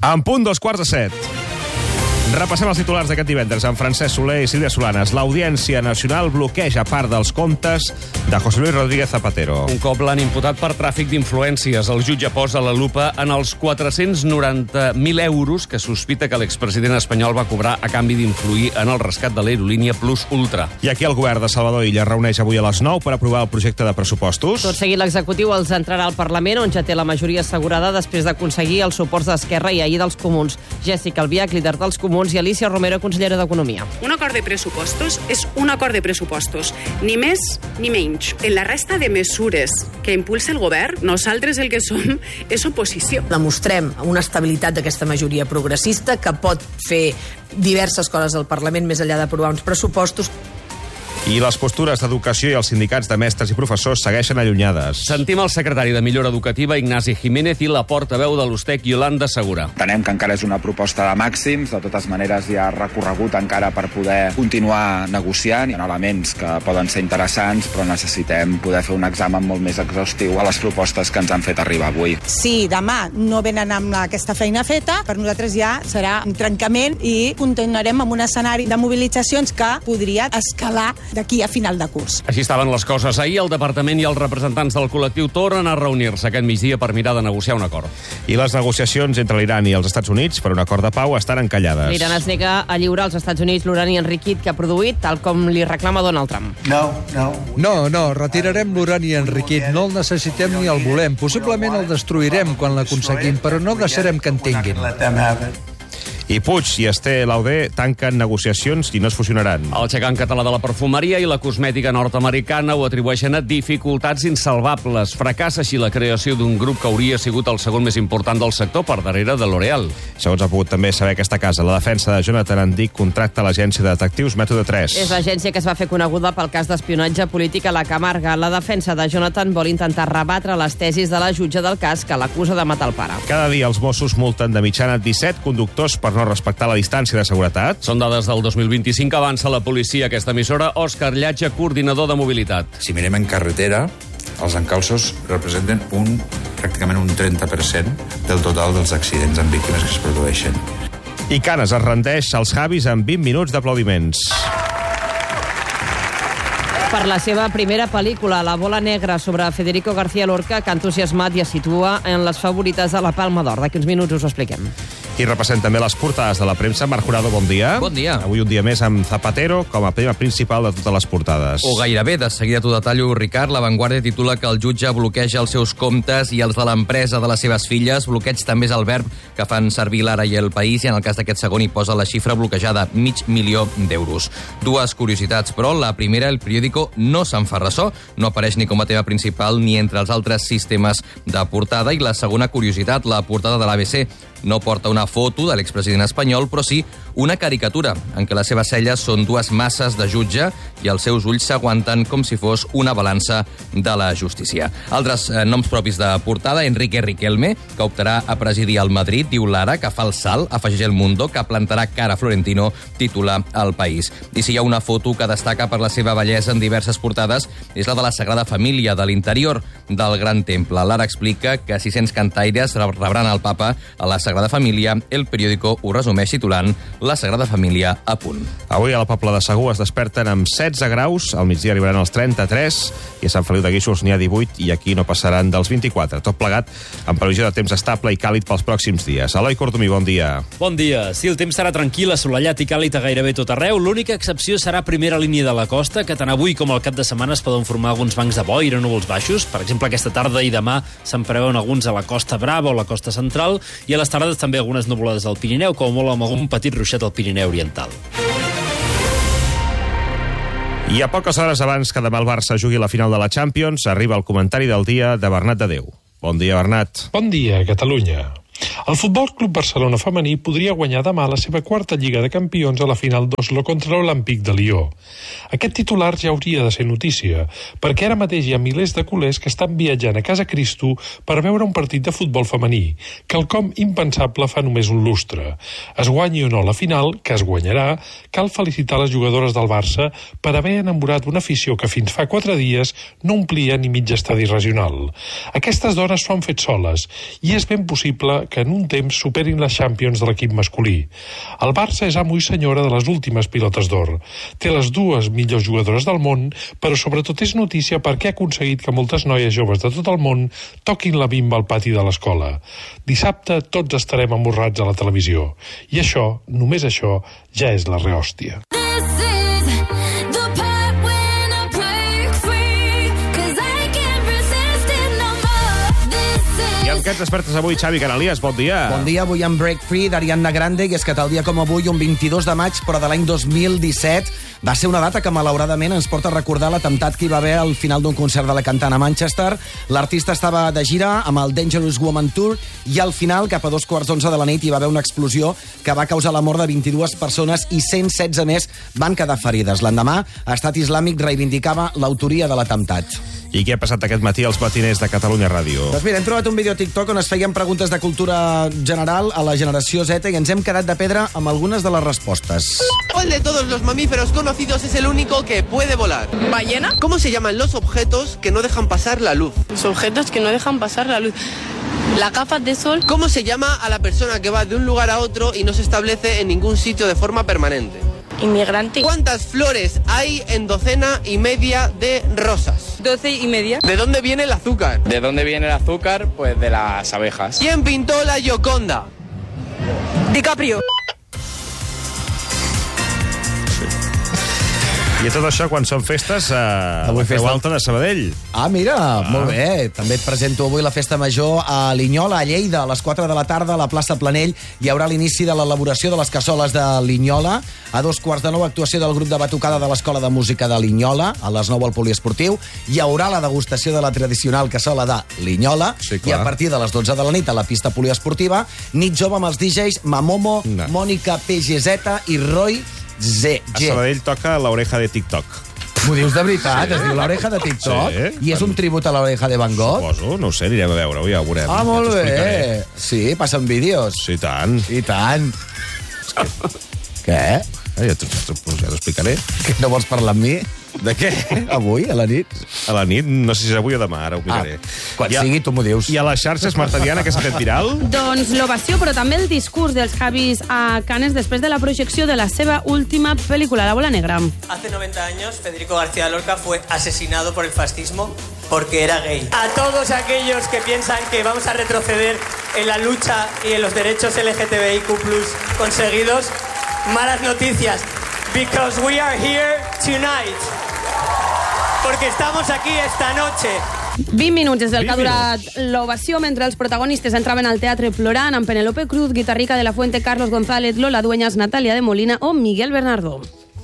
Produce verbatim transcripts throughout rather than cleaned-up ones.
En punt dos quarts de set. Repassem els titulars d'aquest divendres amb Francesc Soler i Sílvia Solanes. L'Audiència Nacional bloqueja part dels comptes de José Luis Rodríguez Zapatero. Un cop l'han imputat per tràfic d'influències. El jutge posa la lupa en els quatre-cents noranta mil euros que sospita que l'expresident espanyol va cobrar a canvi d'influir en el rescat de l'aerolínia Plus Ultra. I aquí el govern de Salvador Illa reuneix avui a les nou per aprovar el projecte de pressupostos. Tot seguit l'executiu els entrarà al Parlament, on ja té la majoria assegurada després d'aconseguir els suports d'Esquerra i ahir dels Comuns. Jessica Albiach, líder dels Comuns, i Alicia Romero, consellera d'Economia. Un acord de pressupostos és un acord de pressupostos, ni més ni menys. En la resta de mesures que impulsa el govern, nosaltres el que som és oposició. Demostrem una estabilitat d'aquesta majoria progressista que pot fer diverses coses al Parlament més enllà d'aprovar uns pressupostos. I les postures d'educació i els sindicats de mestres i professors segueixen allunyades. Sentim el secretari de Millora Educativa, Ignasi Jiménez, i la portaveu de l'Ustec, Yolanda Segura. Entenem que encara és una proposta de màxims, de totes maneres hi ha recorregut encara per poder continuar negociant. Hi ha elements que poden ser interessants, però necessitem poder fer un examen molt més exhaustiu a les propostes que ens han fet arribar avui. Si demà no venen amb aquesta feina feta, per nosaltres ja serà un trencament i continuarem amb un escenari de mobilitzacions que podria escalar d'aquí a final de curs. Així estaven les coses. Ahir el departament i els representants del col·lectiu tornen a reunir-se aquest migdia per mirar de negociar un acord. I les negociacions entre l'Iran i els Estats Units per un acord de pau estan encallades. L'Iran es nega a lliurar als Estats Units l'urani enriquit que ha produït, tal com li reclama Donald Trump. No, no. No, no, retirarem l'urani enriquit. No el necessitem ni el volem. Possiblement el destruirem quan l'aconseguim, però no deixarem que en tinguin. I Puig i Esther Lauder tanquen negociacions i no es fusionaran. El gegant català de la perfumeria i la cosmètica nord-americana ho atribueixen a dificultats insalvables. Fracassa així la creació d'un grup que hauria sigut el segon més important del sector per darrere de L'Oréal. Segons ha pogut també saber aquesta casa, la defensa de Jonathan Andic contracta l'agència de detectius Mètode tres. És l'agència que es va fer coneguda pel cas d'espionatge polític a la Camarga. La defensa de Jonathan vol intentar rebatre les tesis de la jutge del cas que l'acusa de matar el pare. Cada dia els Mossos multen de mitjana disset conductors per no respectar la distància de seguretat. Són dades del dos mil vint-i-cinc, avança la policia aquesta emissora. Òscar Llatge, coordinador de mobilitat. Si mirem en carretera, els encalços representen un, pràcticament un trenta per cent del total dels accidents amb víctimes que es produeixen. I Canes es rendeix als Javis en vint minuts d'aplaudiments. Per la seva primera pel·lícula, La bola negra, sobre Federico García Lorca, que ha entusiasmat i es situa en les favorites de la Palma d'Or. D'aquí uns minuts us ho expliquem. I repassem també les portades de la premsa. Marc Jurado, bon dia. Bon dia. Avui un dia més amb Zapatero com a tema principal de totes les portades. O gairebé, de seguida t'ho detallo, Ricard. La Vanguardia titula que el jutge bloqueja els seus comptes i els de l'empresa de les seves filles. Bloqueig també és el verb que fan servir l'Ara i el País, i en el cas d'aquest segon hi posa la xifra bloquejada, mig milió d'euros. Dues curiositats, però. La primera, el periòdico no se'n fa ressò, no apareix ni com a tema principal ni entre els altres sistemes de portada. I la segona curiositat, la portada de l'A B C no porta una foto de l'expresident espanyol, però sí una caricatura en què les seves celles són dues masses de jutge i els seus ulls s'aguanten com si fos una balança de la justícia. Altres eh, noms propis de portada: Enrique Riquelme, que optarà a presidir el Madrid, diu l'Ara, que fa el salt, afegeix El Mundo, que plantarà cara a Florentino, titula El País. I si hi ha una foto que destaca per la seva bellesa en diverses portades, és la de la Sagrada Família, de l'interior del Gran Temple. L'Ara explica que sis-cents cantaires rebran el papa a la Sagrada Família. El periòdico ho resumeix titulant La Sagrada Família a punt. Avui al poble de Segur es desperten amb setze graus, al migdia arribaran als trenta-tres, i a Sant Feliu de Guíxols n'hi ha divuit, i aquí no passaran dels vint-i-quatre. Tot plegat amb previsió de temps estable i càlid pels pròxims dies. Eloi Cortomí, bon dia. Bon dia. Sí, el temps serà tranquil, assolellat i càlid a gairebé tot arreu. L'única excepció serà primera línia de la costa, que tant avui com al cap de setmana es poden formar alguns bancs de boira, núvols baixos. Per exemple, aquesta tarda i demà se'n preveuen alguns a la Costa Brava o la costa central, i a les tardes també algunes nuvolades al Pirineu, com molt amb algun petit ruixat al Pirineu Oriental. I a poques hores abans que demà el Barça jugui la final de la Champions, arriba el comentari del dia de Bernat de Déu. Bon dia, Bernat. Bon dia, Catalunya. El Futbol Club Barcelona femení podria guanyar demà la seva quarta Lliga de Campions a la final d'Oslo contra l'Olympique de Lió. Aquest titular ja hauria de ser notícia, perquè ara mateix hi ha milers de culers que estan viatjant a Casa Cristo per veure un partit de futbol femení, quelcom impensable fa només un lustre. Es guanyi o no la final, que es guanyarà, cal felicitar les jugadores del Barça per haver enamorat una afició que fins fa quatre dies no omplia ni mig estadi regional. Aquestes dones s'ho han fet soles, i és ben possible que en un temps superin les Champions de l'equip masculí. El Barça és amo i senyora de les últimes pilotes d'or. Té les dues millors jugadores del món, però sobretot és notícia perquè ha aconseguit que moltes noies joves de tot el món toquin la bimba al pati de l'escola. Dissabte tots estarem amorrats a la televisió. I això, només això, ja és la rehòstia. Amb què et despertes avui, Xavi Canalies? Bon dia. Bon dia, avui amb Break Free d'Ariadna Grande, i és que tal dia com avui, un vint-i-dos de maig, però de l'any dos mil disset, va ser una data que malauradament ens porta a recordar l'atemptat que hi va haver al final d'un concert de la cantant a Manchester. L'artista estava de gira amb el Dangerous Woman Tour i al final, cap a dos quarts d'onze de la nit, hi va haver una explosió que va causar la mort de vint-i-dues persones i cent setze més van quedar ferides. L'endemà, Estat Islàmic reivindicava l'autoria de l'atemptat. I què ha passat aquest matí als matiners de Catalunya Ràdio? Doncs mira, hem trobat un vídeo a TikTok on es feien preguntes de cultura general a la generació Z i ens hem quedat de pedra amb algunes de les respostes. ¿Cuál de todos los mamíferos conocidos es el único que puede volar? ¿Ballena? ¿Cómo se llaman los objetos que no dejan pasar la luz? Los objetos que no dejan pasar la luz. Las gafas de sol. ¿Cómo se llama a la persona que va de un lugar a otro y no se establece en ningún sitio de forma permanente? Inmigrante. ¿Cuántas flores hay en docena y media de rosas? Doce y media. ¿De dónde viene el azúcar? ¿De dónde viene el azúcar? Pues de las abejas. ¿Quién pintó la Gioconda? DiCaprio. I tot això, quan són festes, eh, a la Creu Alta de Sabadell. Ah, mira, ah. molt bé. També et presento avui la festa major a Linyola, a Lleida. A les quatre de la tarda, a la plaça Planell, hi haurà l'inici de l'elaboració de les cassoles de Linyola. A dos quarts de nou, actuació del grup de batucada de l'Escola de Música de Linyola. A les nou, al Poliesportiu. Hi haurà la degustació de la tradicional cassola de Linyola. Sí, I a partir de les dotze de la nit, a la pista poliesportiva, nit jove amb els D Js Mamomo, no. Mònica P G Z i Roy Z G. A Sabadell toca l'oreja de TikTok. M'ho dius de veritat? Sí. Es diu l'oreja de TikTok? Sí. I és un tribut a l'oreja de Van Gogh? Suposo, no ho sé, anirem a veure-ho, ja ho veurem. Ah, molt ja bé. Sí, passen vídeos. Sí, i tant. I tant. Què? Ah, ja t'ho explicaré. Que no vols parlar amb mi? De què? Avui, a la nit? A la nit, no sé si és avui o demà, ara ho miraré. Ah, quan ha, sigui, tu m'ho dius. I a les xarxes, Marta Diana, què s'ha fet viral? Doncs l'ovació, però també el discurs dels Javis a Cannes després de la projecció de la seva última pel·lícula, La bola negra. Hace noventa años, Federico García Lorca fue asesinado por el fascismo porque era gay. A todos aquellos que piensan que vamos a retroceder en la lucha y en los derechos L G T B I Q plus conseguidos, malas noticias. Because we are here tonight. Porque estamos aquí esta noche. vint minuts des del que ha durat l'ovació mentre els protagonistes entraven al teatre plorant amb Penélope Cruz, Guitarrica de la Fuente, Carlos González, Lola Dueñas, Natàlia de Molina o Miguel Bernardo.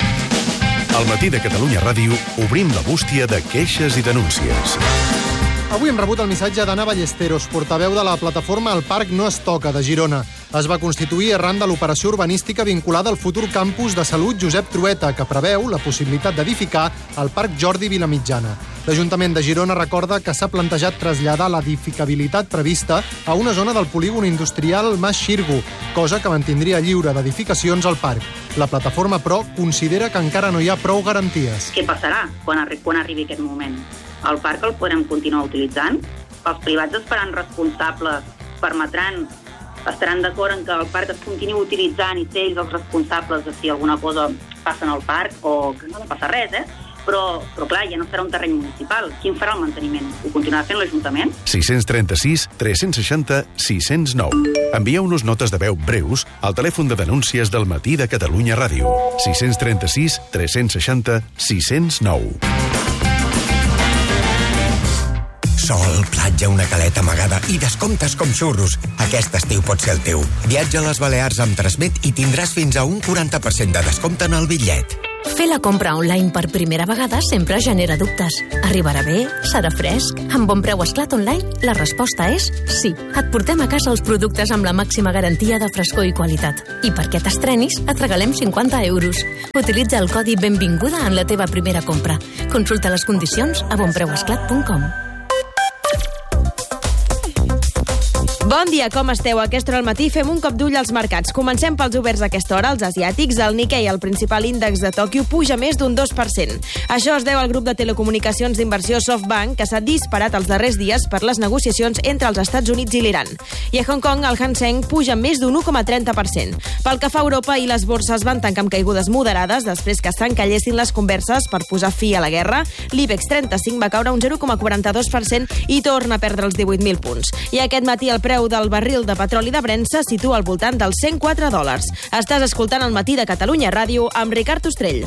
Al matí de Catalunya Ràdio obrim la bústia de queixes i denúncies. Avui hem rebut el missatge d'Anna Ballesteros, portaveu de la plataforma El Parc no es toca, de Girona. Es va constituir arran de l'operació urbanística vinculada al futur campus de salut Josep Trueta, que preveu la possibilitat d'edificar el Parc Jordi Vilamitjana. L'Ajuntament de Girona recorda que s'ha plantejat traslladar l'edificabilitat prevista a una zona del polígon industrial Mas Xirgu, cosa que mantindria lliure d'edificacions al parc. La plataforma, però, considera que encara no hi ha prou garanties. Què passarà quan, arri quan arribi aquest moment? El parc el podrem continuar utilitzant? Els privats es faran responsables, permetran, estaran d'acord en que el parc es continuï utilitzant i ser ells els responsables de si alguna cosa passa en el parc o que no passa res, eh? Però, però clar, ja no serà un terreny municipal. Qui en farà el manteniment? Ho continuarà fent l'Ajuntament? sis cents trenta-sis tres cents seixanta sis cents nou. Envieu-nos notes de veu breus al telèfon de denúncies del matí de Catalunya Ràdio. sis cents trenta-sis tres cents seixanta sis cents nou. Sol, platja, una caleta amagada i descomptes com xurros. Aquest estiu pot ser el teu. Viatja a les Balears amb Transmet i tindràs fins a un quaranta per cent de descompte en el bitllet. Fer la compra online per primera vegada sempre genera dubtes. Arribarà bé? Serà fresc? Amb Bon Preu Esclat Online, la resposta és sí. Et portem a casa els productes amb la màxima garantia de frescor i qualitat. I perquè t'estrenis, et regalem cinquanta euros. Utilitza el codi Benvinguda en la teva primera compra. Consulta les condicions a bonpreuesclat punt com. Bon dia, com esteu? A aquesta hora al matí fem un cop d'ull als mercats. Comencem pels oberts a aquesta hora, els asiàtics. El Nikkei, el principal índex de Tòquio, puja més d'un dos per cent. Això es deu al grup de telecomunicacions d'inversió SoftBank, que s'ha disparat els darrers dies per les negociacions entre els Estats Units i l'Iran. I a Hong Kong, el Hang Seng puja més d'un u coma trenta per cent. Pel que fa a Europa, i les borses van tancar amb caigudes moderades després que s'encallessin les converses per posar fi a la guerra. L'IBEX trenta-cinc va caure un zero coma quaranta-dos per cent i torna a perdre els divuit mil punts. I aquest matí el preu del barril de petroli de Brent se situa al voltant dels cent quatre dòlars. Estàs escoltant el Matí de Catalunya Ràdio amb Ricard Ostrell.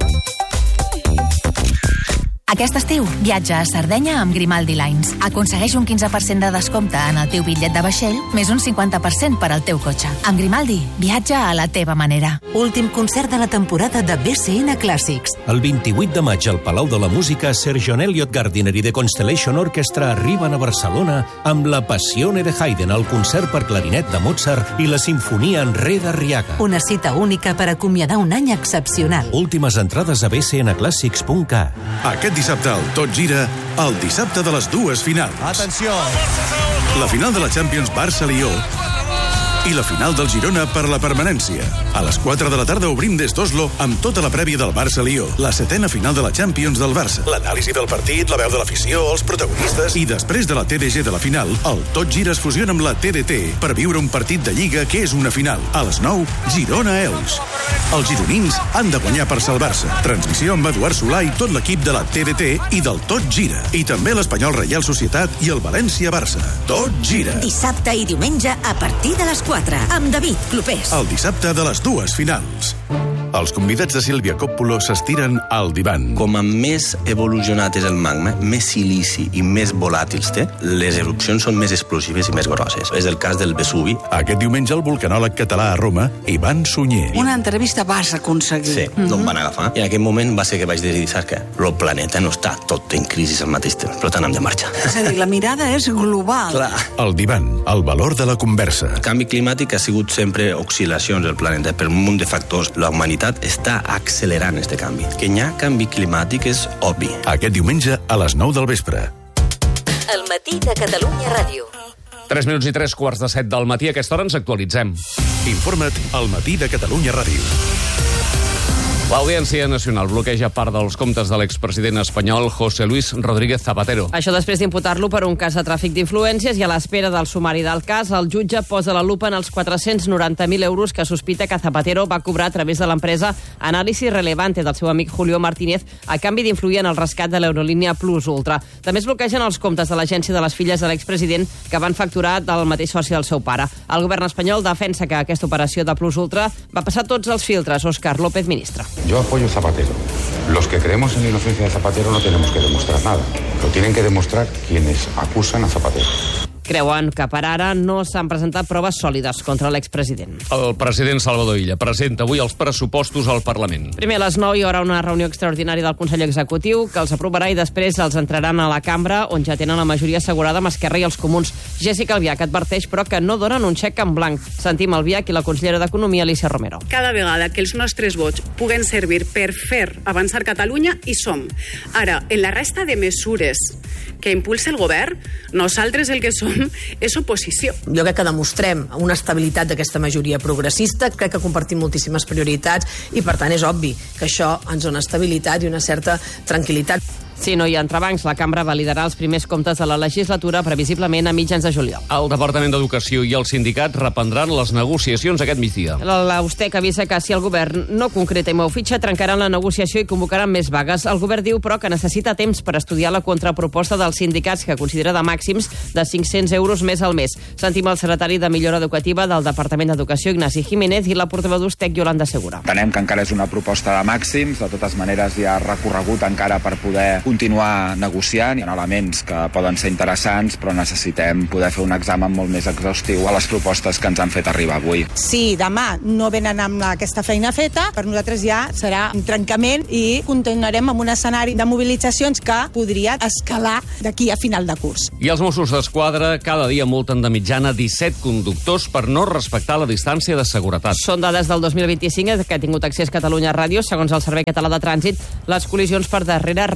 Aquest estiu, viatja a Sardenya amb Grimaldi Lines. Aconsegueix un quinze per cent de descompte en el teu bitllet de vaixell, més un cinquanta per cent per al teu cotxe. Amb Grimaldi, viatja a la teva manera. Últim concert de la temporada de B C N Clàssics. El vint-i-vuit de maig al Palau de la Música, Sir John Elliott Gardiner i The Constellation Orchestra arriben a Barcelona amb la Passione de Haydn, el concert per clarinet de Mozart i la Sinfonia en Re d'Arriaga. Una cita única per acomiadar un any excepcional. Últimes entrades a b c n clàssics punt cat. Aquest dissabte el Tot Gira, el dissabte de les dues finals. Atenció! La final de la Champions Barça-Lió i la final del Girona per la permanència. A les quatre de la tarda obrim des d'Oslo amb tota la prèvia del Barça-Lió, la setena final de la Champions del Barça, l'anàlisi del partit, la veu de l'afició, els protagonistes, i després de la T D G de la final, el Tot Gira es fusiona amb la T D T per viure un partit de Lliga que és una final. A les nou, Girona-Elx. Els gironins han de guanyar per salvar-se. Transmissió amb Eduard Solà i tot l'equip de la T D T i del Tot Gira. I també l'Espanyol Reial Societat i el València-Barça. Tot Gira. Dissabte i diumenge a partir de les quatre, amb David Clopés. El dissabte de les dues finals. Els convidats de Sílvia Coppola s'estiren al divan. Com a més evolucionat és el magma, més silici i més volàtils té, les erupcions són més explosives i més grosses. És el cas del Vesuvi. Aquest diumenge el vulcanòleg català a Roma, Ivan Sunyer. Una entrevista vas aconseguir. Sí, mm-hmm. no em van agafar. I en aquest moment va ser que vaig decidir, saps què? El planeta no està tot en crisi al mateix temps, per tant hem de marxar. És a dir, la mirada és global. Clar. El divan, el valor de la conversa. El canvi climàtic ha sigut sempre oscil·lacions al planeta per un munt de factors. La humanitat està accelerant este canvi. Que hi ha canvi climàtic és obvi. Aquest diumenge a les nou del vespre. El Matí de Catalunya Ràdio. tres minuts i tres quarts de set del matí. A aquesta hora ens actualitzem. Informa't al Matí de Catalunya Ràdio. L'Audiència Nacional bloqueja part dels comptes de l'expresident espanyol José Luis Rodríguez Zapatero. Això després d'imputar-lo per un cas de tràfic d'influències i a l'espera del sumari del cas, el jutge posa la lupa en els quatre-cents noranta mil euros que sospita que Zapatero va cobrar a través de l'empresa Anàlisi Relevante del seu amic Julio Martínez a canvi d'influir en el rescat de l'aerolínia Plus Ultra. També es bloquegen els comptes de l'agència de les filles de l'expresident que van facturar del mateix soci del seu pare. El govern espanyol defensa que aquesta operació de Plus Ultra va passar tots els filtres. Òscar López, ministre. Yo apoyo a Zapatero. Los que creemos en la inocencia de Zapatero no tenemos que demostrar nada. Lo tienen que demostrar quienes acusan a Zapatero. Creuen que per ara no s'han presentat proves sòlides contra l'expresident. El president Salvador Illa presenta avui els pressupostos al Parlament. Primer a les nou hi haurà una reunió extraordinària del Consell Executiu que els aprovarà i després els entraran a la cambra on ja tenen la majoria assegurada amb Esquerra i els Comuns. Jéssica Albiach adverteix però que no donen un xec en blanc. Sentim Albiach i la consellera d'Economia, Alicia Romero. Cada vegada que els nostres vots puguen servir per fer avançar Catalunya, hi som. Ara, en la resta de mesures que impulsa el govern, nosaltres el que som és oposició. Jo crec que demostrem una estabilitat d'aquesta majoria progressista, crec que compartim moltíssimes prioritats i, per tant, és obvi que això ens dona estabilitat i una certa tranquil·litat. Si no hi ha entrebancs, la cambra validarà els primers comptes de la legislatura previsiblement a mitjans de juliol. El Departament d'Educació i els sindicats reprendran les negociacions aquest migdia. L'Austec avisa que si el govern no concreta i mou fitxa, trencaran la negociació i convocaran més vagues. El govern diu, però, que necessita temps per estudiar la contraproposta dels sindicats, que considera de màxims de cinc-cents euros més al mes. Sentim el secretari de Millora Educativa del Departament d'Educació, Ignasi Jiménez, i la portaveu d'Austec, Yolanda Segura. Entenem que encara és una proposta de màxims, de totes maneres hi ha recorregut encara per poder continuar negociant. Hi ha elements que poden ser interessants, però necessitem poder fer un examen molt més exhaustiu a les propostes que ens han fet arribar avui. Si demà no venen amb aquesta feina feta, per nosaltres ja serà un trencament i continuarem amb un escenari de mobilitzacions que podria escalar d'aquí a final de curs. I els Mossos d'Esquadra cada dia multen de mitjana disset conductors per no respectar la distància de seguretat. Són dades del dos mil vint-i-cinc que ha tingut accés Catalunya Ràdio. Segons el Servei Català de Trànsit, les col·lisions per darrere representen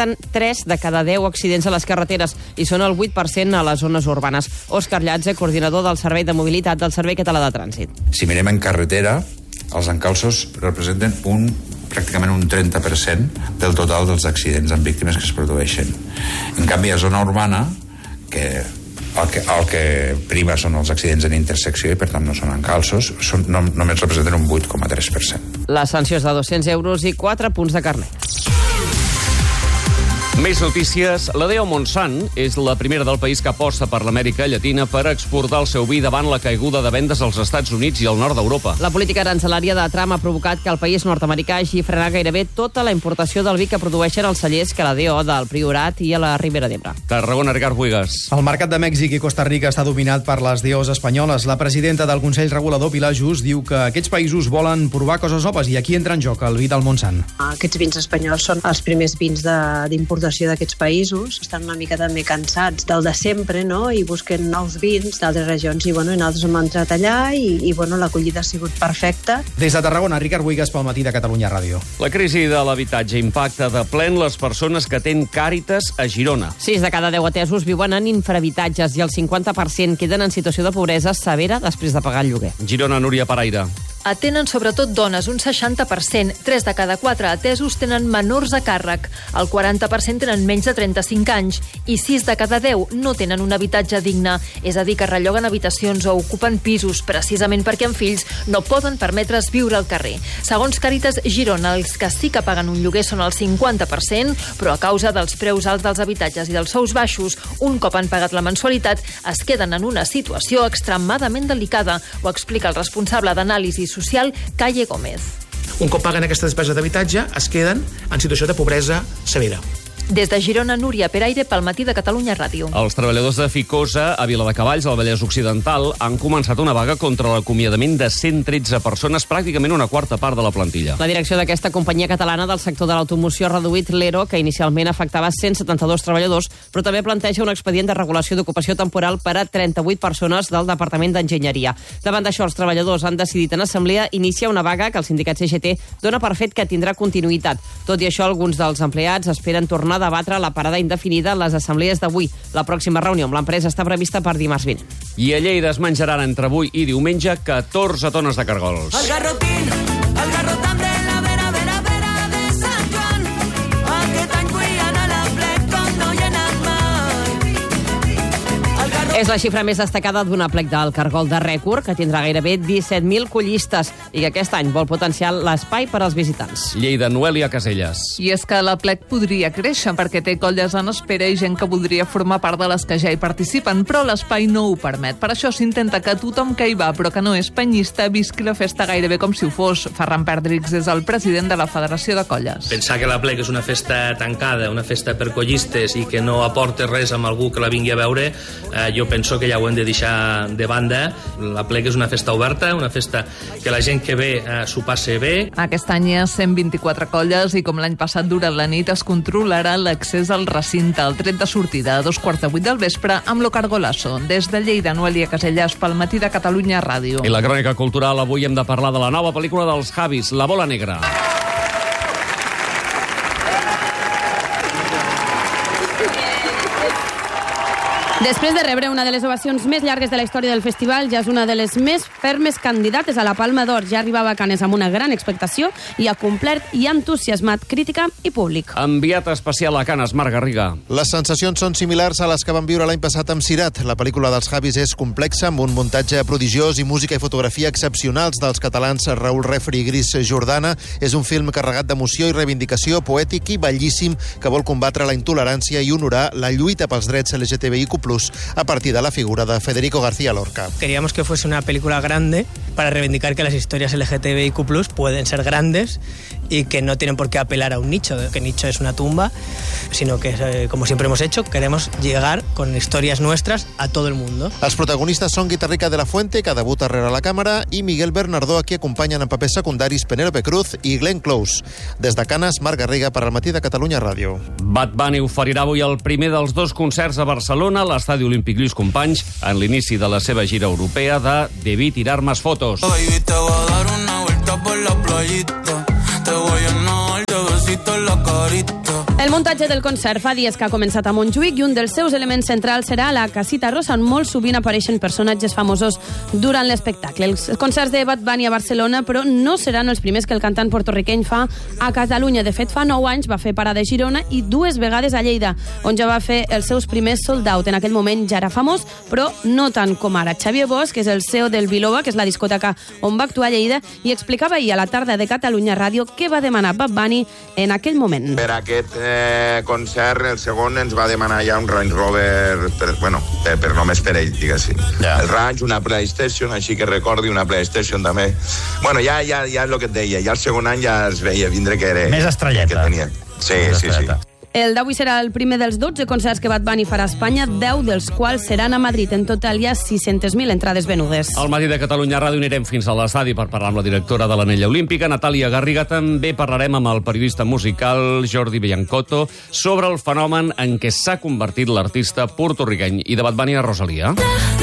representen tres de cada deu accidents a les carreteres i són el vuit per cent a les zones urbanes. Òscar Llatze, coordinador del Servei de Mobilitat del Servei Català de Trànsit. Si mirem en carretera, els encalços representen un, pràcticament un trenta per cent del total dels accidents amb víctimes que es produeixen. En canvi, a zona urbana, que el que, el que prima són els accidents en intersecció i per tant no són encalços, són, no, només representen un vuit coma tres per cent. La sanció és de dos-cents euros i quatre punts de carnet. Més notícies. La D O Monsann és la primera del país que aposta per l'Amèrica Llatina per exportar el seu vi davant la caiguda de vendes als Estats Units i al nord d'Europa. La política arancelària de Trump ha provocat que el país nord-americà hagi frenat gairebé tota la importació del vi que produeixen els cellers que la D O del Priorat i a la Ribera d'Ebre. Tarragona, Ricard Buigas. El mercat de Mèxic i Costa Rica està dominat per les D Os espanyoles. La presidenta del Consell Regulador, Pilar Just, diu que aquests països volen provar coses noves i aquí entra en joc el vi del Monsann. Aquests vins espanyols són els primers vins d'importació d'aquests països, estan una mica també cansats del de sempre, no? I busquen nous vins d'altres regions i, bueno, i nosaltres hem entrat allà i, i bueno, l'acollida ha sigut perfecta. Des de Tarragona, Ricard Buigas pel Matí de Catalunya Ràdio. La crisi de l'habitatge impacta de plen les persones que tenen Càritas a Girona. Sis de cada deu atesos viuen en infrahabitatges i el cinquanta per cent queden en situació de pobresa severa després de pagar el lloguer. Girona, Núria Paraire. Atenen sobretot dones, un seixanta per cent. Tres de cada quatre atesos tenen menors a càrrec. El quaranta per cent tenen menys de trenta-cinc anys i sis de cada deu no tenen un habitatge digne. És a dir, que relloguen habitacions o ocupen pisos precisament perquè amb fills no poden permetre's viure al carrer. Segons Càritas Girona, els que sí que paguen un lloguer són el cinquanta per cent, però a causa dels preus alts dels habitatges i dels sous baixos, un cop han pagat la mensualitat, es queden en una situació extremadament delicada, ho explica el responsable d'anàlisi social, Calle Gómez. Un cop paguen aquesta despesa d'habitatge, es queden en situació de pobresa severa. Des de Girona, Núria Peraire, pel Matí de Catalunya Ràdio. Els treballadors de Ficosa, a Viladecavalls, al Vallès Occidental, han començat una vaga contra l'acomiadament de cent tretze persones, pràcticament una quarta part de la plantilla. La direcció d'aquesta companyia catalana del sector de l'automoció ha reduït l'E R O, que inicialment afectava cent setanta-dos treballadors, però també planteja un expedient de regulació d'ocupació temporal per a trenta-vuit persones del Departament d'Enginyeria. Davant d'això, els treballadors han decidit en assemblea iniciar una vaga que el sindicat C G T dona per fet que tindrà continuïtat. Tot i això, alguns dels empleats esperen tornar a debatre la parada indefinida en les assemblees d'avui. La pròxima reunió amb l'empresa està prevista per dimarts vinent. I a Lleida es menjaran entre avui i diumenge catorze tones de cargols. El garrotín, el garrotam de la vera, vera, vera de Sant Joan. Aquest any cuien a la plec com no hi ha anat mai. És la xifra més destacada d'un aplec del cargol de rècord, que tindrà gairebé disset mil collistes i que aquest any vol potenciar l'espai per als visitants. Lleida, Noelia Caselles. I és que l'aplec podria créixer perquè té colles en espera i gent que voldria formar part de les que ja hi participen, però l'espai no ho permet. Per això s'intenta que tothom que hi va, però que no és penyista, visqui la festa gairebé com si ho fos. Ferran Perdrix és el president de la Federació de Colles. Pensar que l'aplec és una festa tancada, una festa per collistes i que no aporta res amb algú que la vingui a veure, eh, jo penso que ja ho hem de deixar de banda. L'aplec és una festa oberta, una festa que la gent que ve eh, s'ho passe bé. Aquest any hi ha cent vint-i-quatre colles i com l'any passat durant la nit es controlarà l'accés al recinte. El tret de sortida a dos quarts de vuit del vespre amb lo Cargolasso. Des de Lleida, Noelia Caselles pel Matí de Catalunya Ràdio. I la crònica cultural, avui hem de parlar de la nova pel·lícula dels Javis, La bola negra. Després de rebre una de les ovacions més llargues de la història del festival, ja és una de les més fermes candidates a la Palma d'Or. Ja arribava a Canes amb una gran expectació i ha complert i ha entusiasmat crítica i públic. Enviat especial a Canes, Marc Garriga. Les sensacions són similars a les que van viure l'any passat amb Cirat. La pel·lícula dels Javis és complexa, amb un muntatge prodigiós i música i fotografia excepcionals dels catalans Raül Refri i Gris Jordana. És un film carregat d'emoció i reivindicació, poètic i bellíssim, que vol combatre la intolerància i honorar la lluita pels drets L G T B I Q plus, a partir de la figura de Federico García Lorca. Queríamos que fuese una película grande para reivindicar que las historias L G T B I Q plus pueden ser grandes y que no tienen por qué apelar a un nicho, que nicho es una tumba, sino que, eh, como siempre hemos hecho, queremos llegar con historias nuestras a todo el mundo. Els protagonistes són Guitarrica de la Fuente, que debuta rere la càmera, i Miguel Bernardó, a qui acompanyen en papers secundaris Penélope Cruz i Glenn Close. Des de Canes, Marc Garriga per al Matí de Catalunya Ràdio. Bad Bunny oferirà avui el primer dels dos concerts a Barcelona, a l'Estadi Olímpic Lluís Companys, en l'inici de la seva gira europea de Debí tirar más fotos. Baby, te voy a dar una vuelta por la playita. Te voy a llenar de besitos en la carita. El muntatge del concert fa dies que ha començat a Montjuïc i un dels seus elements centrals serà la Casita Rosa, on molt sovint apareixen personatges famosos durant l'espectacle. Els concerts de Bad Bunny a Barcelona, però, no seran els primers que el cantant porto-riqueny fa a Catalunya. De fet, fa nou anys va fer parada a Girona i dues vegades a Lleida, on ja va fer els seus primers sold out. En aquell moment ja era famós, però no tant com ara. Xavier Bosch, que és el C E O del Biloba, que és la discoteca on va actuar a Lleida, i explicava ahir a la tarda de Catalunya Ràdio què va demanar Bad Bunny en aquell moment. Per aquest eh, concert, el segon ens va demanar ja un Range Rover, per, bueno, per, per només per ell, diguéssim. Yeah. El Range, una PlayStation, així que recordi una PlayStation també. Bueno, ja, ja, ja és el que et deia, ja el segon any ja es veia vindre que era... Més estrelleta. Que tenia. Sí, Més sí, estrelleta. sí. El d'avui serà el primer dels dotze concerts que Bad Bunny farà a Espanya, deu dels quals seran a Madrid. En total hi ha sis-centes mil entrades venudes. Al matí de Catalunya Ràdio anirem fins a l'estadi per parlar amb la directora de l'Anella Olímpica, Natàlia Garriga. També parlarem amb el periodista musical Jordi Bellancotto sobre el fenomen en què s'ha convertit l'artista porto-riqueny i de Bad Bunny a Rosalía.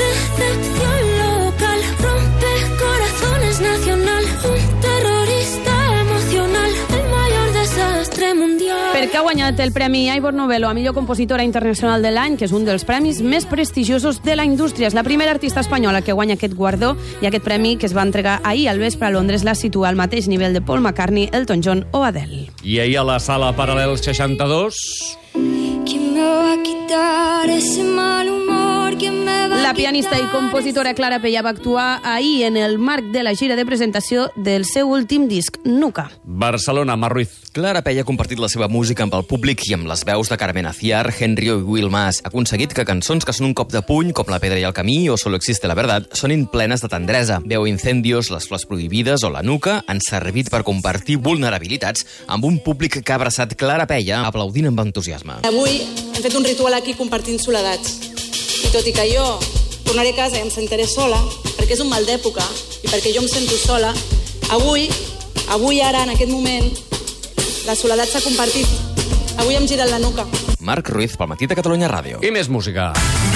Perquè ha guanyat el Premi Ivor Novello a millor compositora internacional de l'any, que és un dels premis més prestigiosos de la indústria. És la primera artista espanyola que guanya aquest guardó, i aquest premi, que es va entregar ahir al vespre a Londres, la situa al mateix nivell de Paul McCartney, Elton John o Adele. I ahir a la sala Paral·lel seixanta-dos... ¿Quién me va a quitar ese mal humor? ¿Quién me va La pianista i compositora Clara Pella va actuar ahir en el marc de la gira de presentació del seu últim disc, Nuca. Barcelona, Mar Ruiz. Clara Pella ha compartit la seva música amb el públic i amb les veus de Carmen Aciar, Henry o Will Mas. Ha aconseguit que cançons que són un cop de puny, com La pedra i el camí o Solo existe la verdad, sonin plenes de tendresa. Veu Incendios, Les flors prohibides o La nuca han servit per compartir vulnerabilitats amb un públic que ha abraçat Clara Pella aplaudint amb entusiasme. Avui hem fet un ritual aquí compartint soledats. I tot i que jo tornaré a casa i em sentaré sola, perquè és un mal d'època i perquè jo em sento sola, avui, avui ara, en aquest moment, la soledat s'ha compartit. Avui hem girat la nuca. Marc Ruiz, pel matí de Catalunya Ràdio. I més música.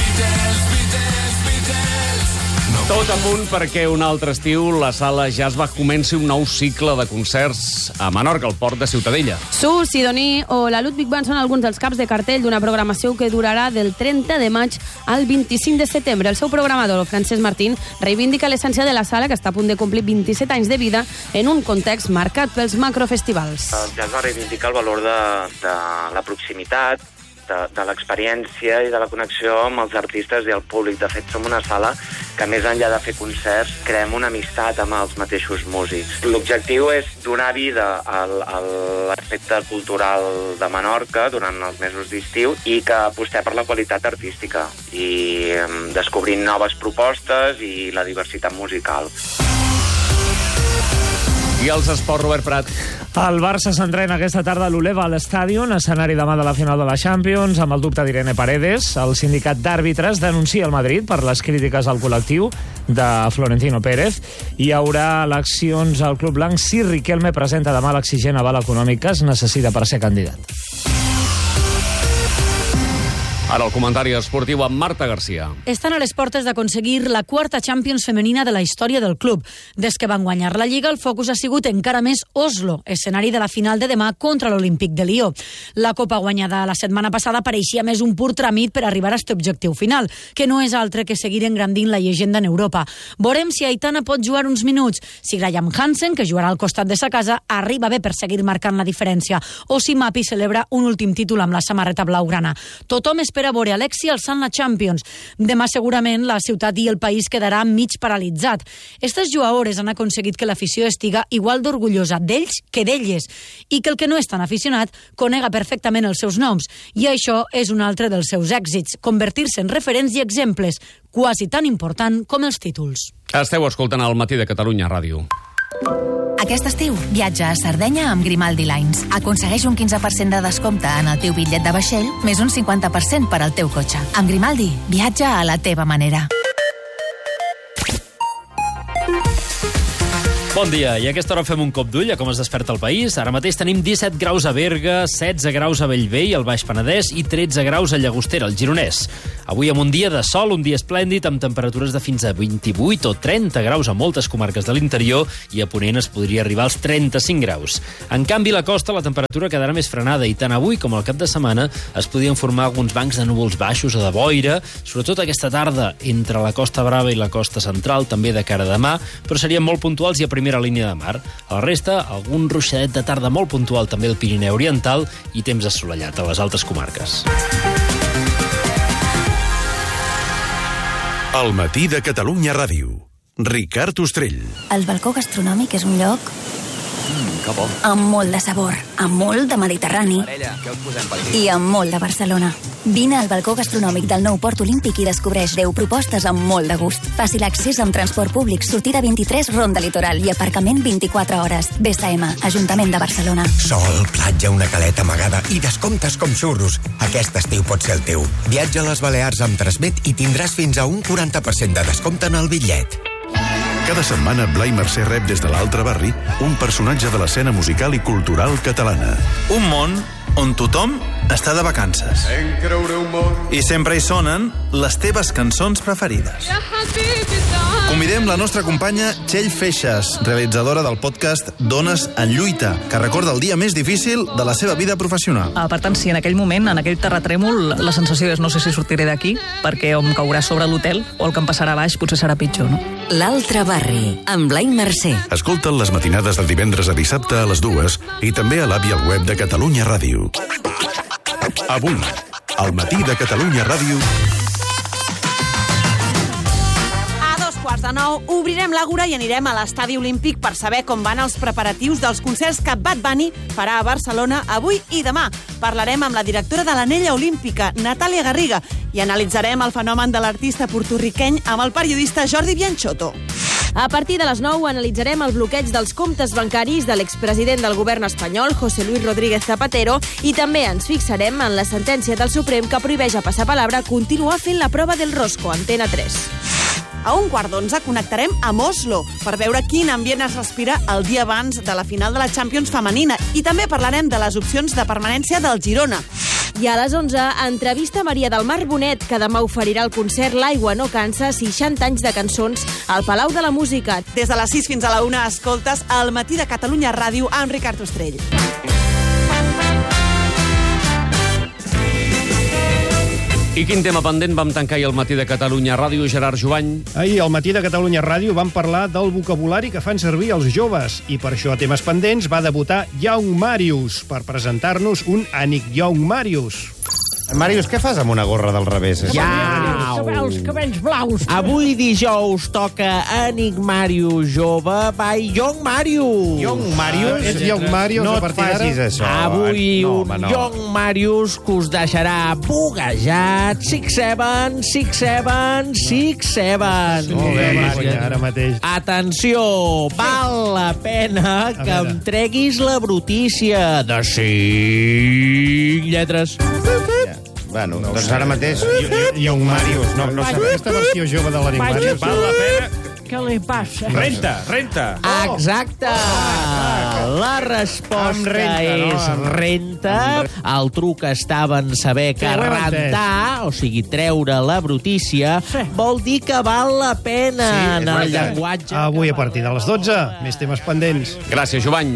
Tot a punt perquè un altre estiu la sala Jazz va comenci un nou cicle de concerts a Menorca, al port de Ciutadella. Sul, Sidoní o la Ludwig Band són alguns dels caps de cartell d'una programació que durarà del trenta de maig al vint-i-cinc de setembre. El seu programador, Francesc Martín, reivindica l'essència de la sala, que està a punt de complir vint-i-set anys de vida en un context marcat pels macrofestivals. El jazz va reivindicar el valor de, de la proximitat, de, de l'experiència i de la connexió amb els artistes i el públic. De fet, som una sala que, més enllà de fer concerts, creem una amistat amb els mateixos músics. L'objectiu és donar vida al, a l'aspecte cultural de Menorca durant els mesos d'estiu i que apostem per la qualitat artística i descobrint noves propostes i la diversitat musical. I els esports, Robert Prat. El Barça s'entrena aquesta tarda a l'Uleval Stadium, escenari demà de la final de la Champions, amb el dubte d'Irene Paredes. El sindicat d'àrbitres denuncia el Madrid per les crítiques al col·lectiu de Florentino Pérez. Hi haurà eleccions al Club Blanc si Riquelme presenta demà l'exigent aval econòmic que es necessita per ser candidat. Ara el comentari esportiu amb Marta Garcia. Estan a les portes d'aconseguir la quarta Champions femenina de la història del club. Des que van guanyar la Lliga, el focus ha sigut encara més Oslo, escenari de la final de demà contra l'Olímpic de Lió. La Copa guanyada la setmana passada pareixia més un pur tràmit per arribar a aquest objectiu final, que no és altre que seguir engrandint la llegenda en Europa. Veurem si Aitana pot jugar uns minuts, si Graham Hansen, que jugarà al costat de sa casa, arriba bé per seguir marcant la diferència, o si Mapi celebra un últim títol amb la samarreta blaugrana. Tothom espera a veure Alexi alçant la Champions. Demà segurament la ciutat i el país quedarà mig paralitzat. Estes jugadores han aconseguit que l'afició estiga igual d'orgullosa d'ells que d'elles i que el que no és tan aficionat conega perfectament els seus noms. I això és un altre dels seus èxits, convertir-se en referents i exemples, quasi tan important com els títols. Esteu escoltant el Matí de Catalunya Ràdio. Aquest estiu, viatja a Sardenya amb Grimaldi Lines. Aconsegueix un quinze per cent de descompte en el teu bitllet de vaixell, més un cinquanta per cent per al teu cotxe. Amb Grimaldi, viatja a la teva manera. Bon dia, i a aquesta hora fem un cop d'ull a com es desperta el país. Ara mateix tenim disset graus a Berga, setze graus a Bellvei, al Baix Penedès, i tretze graus a Llagostera, al Gironès. Avui amb un dia de sol, un dia esplèndid, amb temperatures de fins a vint-i-vuit o trenta graus a moltes comarques de l'interior, i a Ponent es podria arribar als trenta-cinc graus. En canvi, a la costa la temperatura quedarà més frenada, i tant avui com al cap de setmana es podien formar alguns bancs de núvols baixos o de boira, sobretot aquesta tarda entre la Costa Brava i la costa central, també de cara a demà, però serien molt puntuals i a primera línia de mar. A la resta, algun ruixadet de tarda molt puntual també al Pirineu Oriental i temps assolellat a les altes comarques. El matí de Catalunya Ràdio. Ricard Ostrell. El balcó gastronòmic és un lloc Mm, que bo. amb molt de sabor, amb molt de Mediterrani Parella, què us posem per aquí? i amb molt de Barcelona. Vine al balcó gastronòmic del nou Port Olímpic i descobreix deu propostes amb molt de gust. Fàcil accés amb transport públic, sortida vint-i-tres, Ronda Litoral i aparcament vint-i-quatre hores. B S M, Ajuntament de Barcelona. Sol, platja, una caleta amagada i descomptes com xurros. Aquest estiu pot ser el teu. Viatja a les Balears amb Transmet i tindràs fins a un quaranta per cent de descompte en el bitllet. Cada setmana Blai Mercè rep des de l'altre barri un personatge de l'escena musical i cultural catalana. Un món on tothom està de vacances. I sempre hi sonen les teves cançons preferides. Convidem la nostra companya Txell Feixas, realitzadora del podcast Dones en lluita, que recorda el dia més difícil de la seva vida professional. Ah, per tant, si en aquell moment, en aquell terratrèmol, la sensació és no sé si sortiré d'aquí, perquè o em caurà sobre l'hotel o el que em passarà a baix potser serà pitjor, no? L'altre barri, amb Blai Mercè. Escolta'l les matinades de divendres a dissabte a les dues i també a l'app i al web de Catalunya Ràdio. Avui, al matí de Catalunya Ràdio... Quarts de nou, obrirem l'Àgora i anirem a l'Estadi Olímpic per saber com van els preparatius dels concerts que Bad Bunny farà a Barcelona avui i demà. Parlarem amb la directora de l'Anella Olímpica, Natàlia Garriga, i analitzarem el fenomen de l'artista portorriqueny amb el periodista Jordi Bianchotto. A partir de les nou analitzarem el bloqueig dels comptes bancaris de l'expresident del govern espanyol, José Luis Rodríguez Zapatero, i també ens fixarem en la sentència del Suprem que prohibeix a Passapalabra continuar fent la prova del Rosco, Antena tres. A un quart d'onze connectarem amb Oslo per veure quin ambient es respira el dia abans de la final de la Champions femenina i també parlarem de les opcions de permanència del Girona. I a les onze, entrevista Maria del Mar Bonet, que demà oferirà el concert L'aigua no cansa, seixanta anys de cançons al Palau de la Música. Des de les sis fins a la una escoltes El matí de Catalunya Ràdio amb Ricard Ostrell. I quin tema pendent vam tancar ahir al matí de Catalunya Ràdio, Gerard Jovany? Ahir al matí de Catalunya Ràdio vam parlar del vocabulari que fan servir els joves i per això a temes pendents va debutar Young Marius per presentar-nos un Ànic Young Marius. Màrius, què fas amb una gorra del revés? Iau! Els cabells blaus. Avui dijous toca Ànic Màrius jove by Young Marius. Young Marius? Ets Young Marius no a partir d'ara? No et facis això. Avui no, un home, no. Young Marius que us deixarà buguejat. Six seven, six seven, six seven. Molt bé, Màrius, ara mateix. Atenció, val la pena que em treguis la brutícia de cinc lletres. Bueno, no doncs ara mateix, Young Marius, no, no sé, aquesta versió jove de l'Ànic Marius... Val la pena... Què li passa? Renta, renta. Oh. Exacte. Oh. La resposta renta, és no? renta. El truc estava en saber que sí, rentar, o sigui, treure la brutícia, sí. vol dir que val la pena sí, en el llenguatge. Avui a partir de les dotze, més temes pendents. Gràcies, Jovany.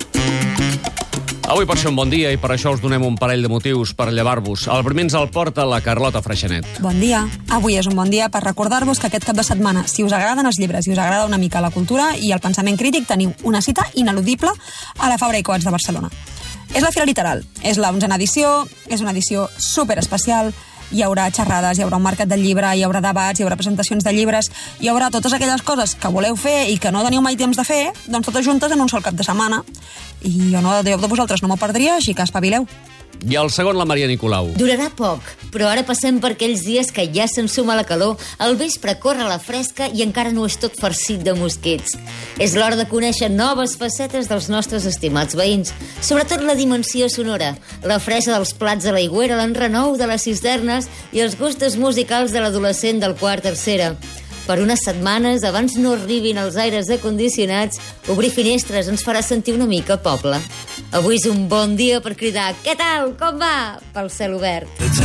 Avui pot ser un bon dia i per això us donem un parell de motius per llevar-vos. El primer ens el porta la Carlota Freixanet. Bon dia. Avui és un bon dia per recordar-vos que aquest cap de setmana, si us agraden els llibres, si us agrada una mica la cultura i el pensament crític, teniu una cita ineludible a la Fabra i Coats de Barcelona. És la Fira Literal. És la onzena edició, és una edició superespecial. Hi haurà xerrades, hi haurà un mercat del llibre, hi haurà debats, hi haurà presentacions de llibres, hi haurà totes aquelles coses que voleu fer i que no teniu mai temps de fer, doncs totes juntes en un sol cap de setmana. I jo no, de vosaltres no m'ho perdria, així que espavileu. I el segon, la Maria Nicolau. Durarà poc, però ara passem per aquells dies que ja s'ensuma la calor, al vespre corre la fresca i encara no és tot farcit de mosquits. És l'hora de conèixer noves facetes dels nostres estimats veïns, sobretot la dimensió sonora, la fresa dels plats de l'aigüera, l'enrenou de les cisternes i els gustos musicals de l'adolescent del quart tercera. Per unes setmanes, abans no arribin els aires acondicionats, obrir finestres ens farà sentir una mica poble. Avui és un bon dia per cridar «Què tal? Com va?» pel cel obert.